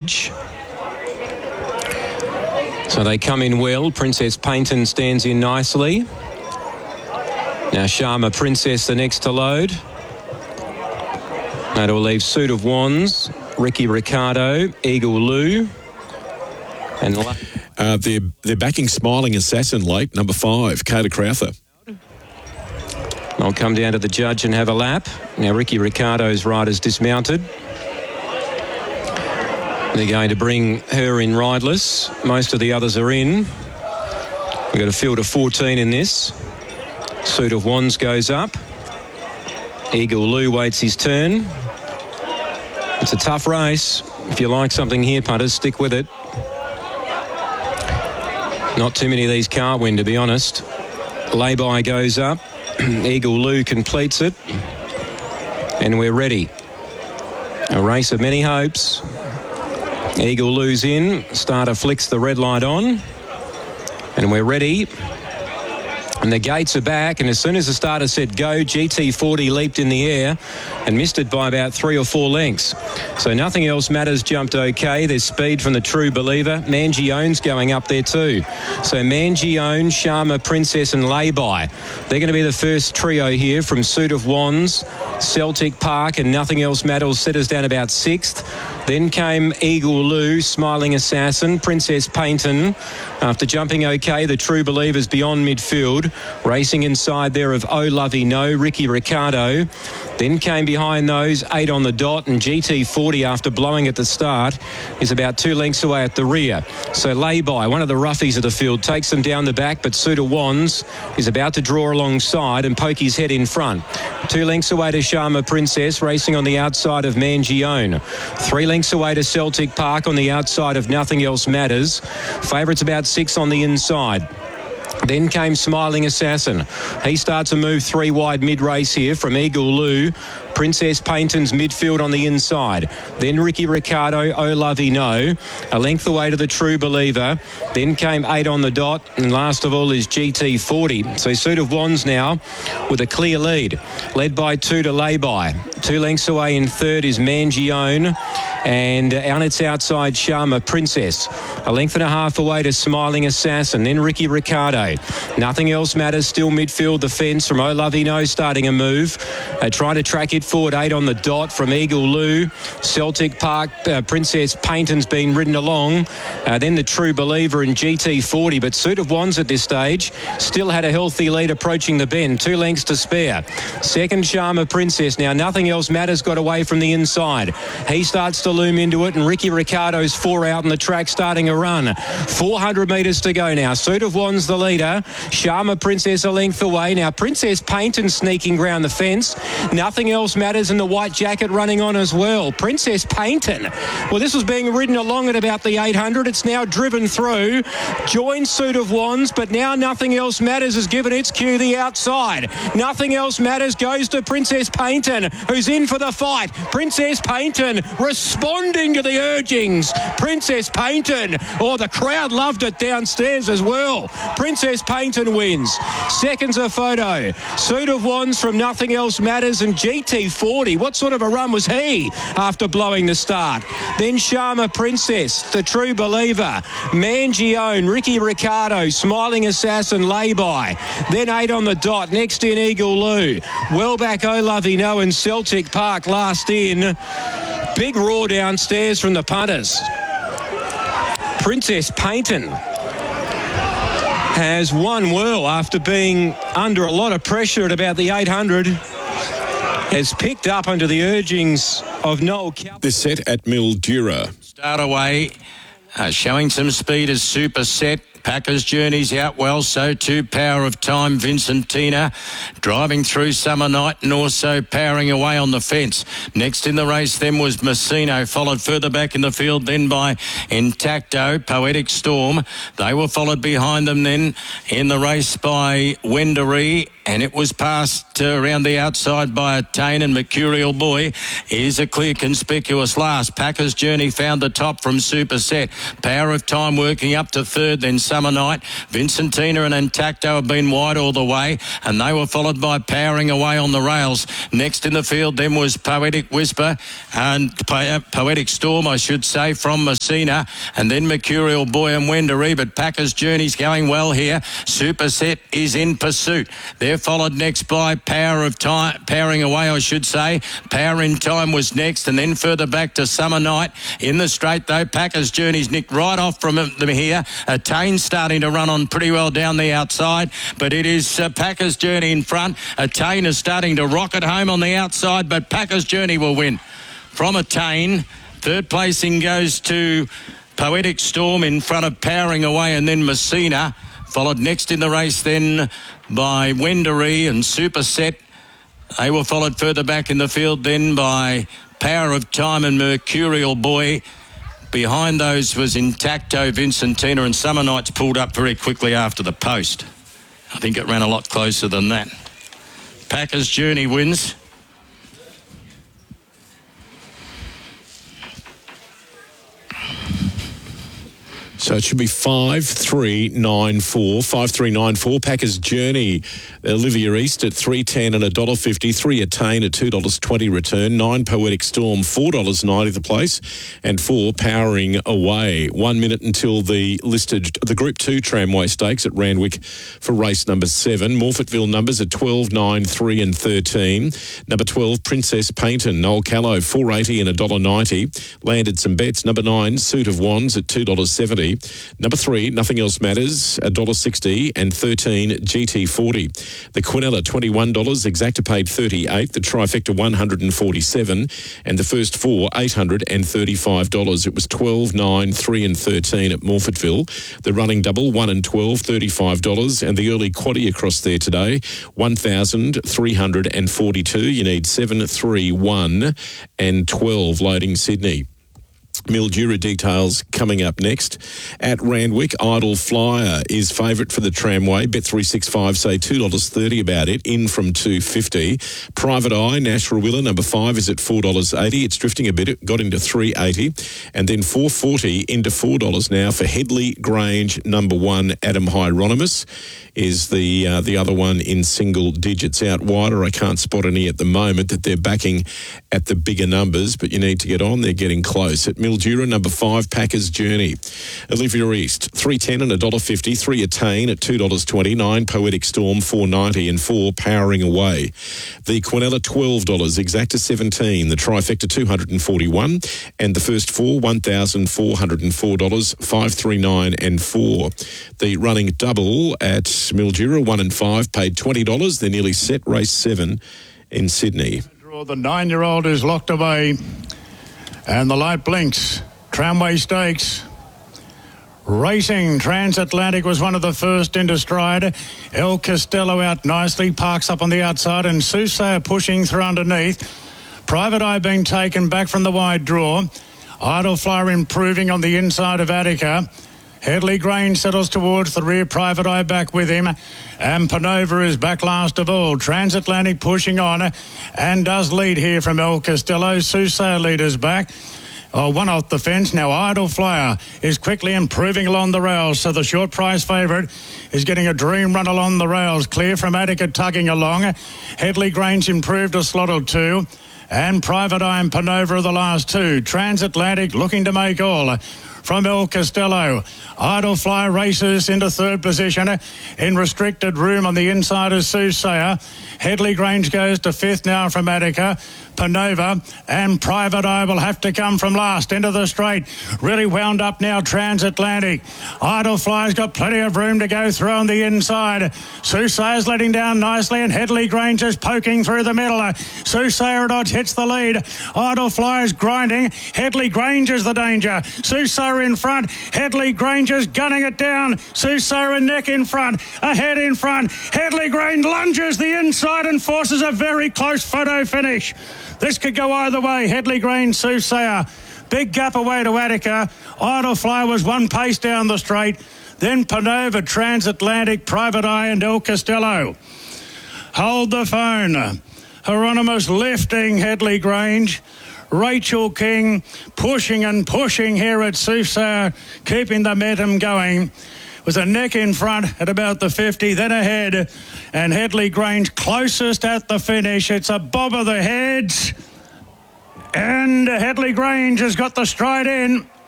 judge. So they come in well. Princess Painton stands in nicely. Now Sharma Princess the next to load. That'll leave Suit of Wands, Ricky Ricardo, Eagle Lou, and they're backing Smiling Assassin late, number 5, Carter Crowther. I'll come down to the judge and have a lap. Now Ricky Ricardo's rider's dismounted. They're going to bring her in rideless. Most of the others are in. We've got a field of 14 in this. Suit of Wands goes up. Eagle Lou waits his turn. It's a tough race. If you like something here, punters, stick with it. Not too many of these can't win, to be honest. Lay-by goes up. Eagle Lou completes it. And we're ready. A race of many hopes. Eagle Lou's in. Starter flicks the red light on. And we're ready. And the gates are back, and as soon as the starter said go, GT40 leaped in the air and missed it by about 3 or 4 lengths. So Nothing Else Matters jumped okay. There's speed from the True Believer. Mangione's going up there too. So Mangione, Sharma Princess and Lay-by. They're going to be the first trio here from Suit of Wands, Celtic Park and Nothing Else Matters set us down about 6th. Then came Eagle Lou, Smiling Assassin, Princess Painton. After jumping okay, the True Believers beyond midfield. Racing inside there of Oh Lovey No, Ricky Ricardo. Then came behind those 8 on the dot, and GT40 after blowing at the start is about 2 lengths away at the rear. So Lay-by, one of the roughies of the field, takes them down the back, but Suit of Wands is about to draw alongside and poke his head in front. 2 lengths away to Sharma Princess, racing on the outside of Mangione. 3 lengths away to Celtic Park on the outside of Nothing Else Matters. Favourites about 6 on the inside. Then came Smiling Assassin. He starts a move 3 wide mid-race here from Eagle Lou. Princess Painton's midfield on the inside. Then Ricky Ricardo, Oh Lovey No. A length away to the True Believer. Then came 8 on the dot. And last of all is GT40. So Suit of Wands now with a clear lead. Led by 2 to Lay-by. 2 lengths away in third is Mangione. And on its outside, Sharma Princess. A length and a half away to Smiling Assassin. Then Ricky Ricardo. Nothing Else Matters, still midfield, the fence from Oh Lovey No starting a move. Trying to track it forward, 8 on the dot from Eagle Lou. Celtic Park, Princess Painton's been ridden along. Then the True Believer and GT40. But Suit of Wands at this stage still had a healthy lead approaching the bend. 2 lengths to spare. Second, Sharma Princess. Now Nothing Else Matters got away from the inside. He starts to loom into it, and Ricky Ricardo's 4 out on the track starting a run. 400 metres to go now. Suit of Wands the leader. Sharma Princess a length away. Now Princess Painton sneaking round the fence. Nothing Else Matters in the white jacket running on as well. Princess Painton. Well, this was being ridden along at about the 800. It's now driven through. Joined Suit of Wands, but now Nothing Else Matters has given its cue the outside. Nothing Else Matters goes to Princess Painton, who's in for the fight. Princess Painton responding to the urgings. Princess Painton. Oh, the crowd loved it downstairs as well. Princess Painton wins. Seconds a photo. Suit of Wands from Nothing Else Matters and GT40. What sort of a run was he after blowing the start? Then Sharma Princess, the True Believer, Mangione, Ricky Ricardo, Smiling Assassin, Lay-by. Then 8 on the dot. Next in Eagle Lou. Well back Oh Lovey No and Celtic Park last in. Big roar downstairs from the punters. Princess Painton has won well after being under a lot of pressure at about the 800. Has picked up under the urgings of Noel Kelly. This set at Mildura. Start away, showing some speed as Super Set. Packers Journey's out well, so too Power of Time, Vincentina driving through Summer Night and also powering away on the fence. Next in the race then was Messino, followed further back in the field then by Intacto, Poetic Storm. They were followed behind them then in the race by Wendouree, and it was passed around the outside by Attain, and Mercurial Boy is a clear conspicuous last. Packers Journey found the top from Super Set. Power of Time working up to third, then Summer Night. Vincentina and Intacto have been wide all the way, and they were followed by Powering Away on the rails. Next in the field then was Poetic Whisper and Poetic Storm, I should say, from Messina, and then Mercurial Boy and Wendouree. But Packers Journey's going well here. Superset is in pursuit. They're followed next by Powering Away, I should say. Power in Time was next, and then further back to Summer Night. In the straight, though, Packers Journey's nicked right off from them here. Attain's starting to run on pretty well down the outside, but it is Packers Journey in front. Attain is starting to rocket home on the outside, but Packers Journey will win. From Attain, third placing goes to Poetic Storm in front of Powering Away, and then Messina, followed next in the race then by Wendouree and Superset. They were followed further back in the field then by Power of Time and Mercurial Boy. Behind those was Intacto, Vincentina, and Summer Nights pulled up very quickly after the post. I think it ran a lot closer than that. Packers Journey wins. So it should be 5394. 5394. Packers Journey. Olivia East at $3.10 and $1.50. 3 Attain at $2.20 return. 9 Poetic Storm, $4.90 the place. And 4 Powering Away. 1 minute until the Group 2 Tramway Stakes at Randwick for race number 7. Morfettville numbers at 12, 9, 3 and 13. Number 12, Princess Paynton. Noel Callow, $4.80 and $1.90. Landed some bets. Number 9, Suit of Wands at $2.70. Number 3, Nothing Else Matters, $1.60 and 13 GT40. The Quinella, $21, Exacta paid $38, the Trifecta $147, and the first 4, $835. It was 12, 9, 3 and 13 at Morfettville. The running double, 1 and 12, $35, and the early quaddie across there today, 1,342. You need 7, 3, 1 and 12 loading Sydney. Mildura details coming up next. At Randwick, Idle Flyer is favourite for the Tramway. Bet365 say $2.30 about it, in from $2.50. Private Eye, Nash Rawiller, number 5 is at $4.80. It's drifting a bit. It got into $3.80. And then $4.40 into $4 now for Headley Grange, number 1, Adam Hieronymus is the other one in single digits. Out wider, I can't spot any at the moment that they're backing at the bigger numbers, but you need to get on. They're getting close. At Mildura, number 5, Packers Journey. Olivia East, $3.10 and $1.50. 3 Attain at $2.20. 9 Poetic Storm, $4.90, and 4 Powering Away. The Quinella, $12. Exacta, $17. The Trifecta, $241. And the first 4, $1,404. 5, 3, 9 and 4. The running double at Mildura, 1 and 5, paid $20. They're nearly set. Race 7 in Sydney. The 9-year-old is locked away, and the light blinks. Tramway Stakes. Racing Transatlantic was one of the first into stride. El Costello out nicely, parks up on the outside, and Soothsayer pushing through underneath. Private Eye being taken back from the wide draw. Idle Flyer improving on the inside of Attica. Headley Grange settles towards the rear, Private Eye back with him, and Panova is back last of all. Transatlantic pushing on and does lead here from El Costello. Soothsayer leaders back. One off the fence. Now Idle Flyer is quickly improving along the rails, so the short price favourite is getting a dream run along the rails. Clear from Attica tugging along. Headley Grange improved a slot or two, and Private Eye and Panova are the last 2. Transatlantic looking to make all. From El Costello, Idle Flyer races into third position in restricted room on the inside of Soothsayer. Headley Grange goes to 5th now from Attica. Panova and Private Eye will have to come from last into the straight. Really wound up now, Transatlantic. Idle Flyer's got plenty of room to go through on the inside. Soothsayer's letting down nicely, and Headley Grange is poking through the middle. Soothsayer at odds hits the lead. Idle Flyer's grinding. Headley Grange is the danger. Soothsayer in front. Headley Grange is gunning it down. Soothsayer and neck in front. Ahead in front. Headley Grange lunges the inside and forces a very close photo finish. This could go either way. Headley Grange, Soothsayer. Big gap away to Attica. Idle Flyer was 1 pace down the straight. Then Panova, Transatlantic, Private Eye and El Costello. Hold the phone. Hieronymus lifting Headley Grange. Rachel King pushing and pushing here at Soothsayer, keeping the momentum going. was a neck in front at about the 50, then ahead, and Headley Grange closest at the finish. It's a bob of the heads, and Headley Grange has got the stride in.